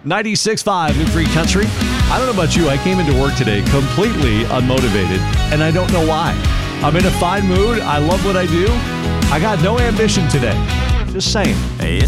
96.5 New Free Country. I don't know about you. I came into work today completely unmotivated, and I don't know why. I'm in a fine mood. I love what I do. I got no ambition today. Just saying.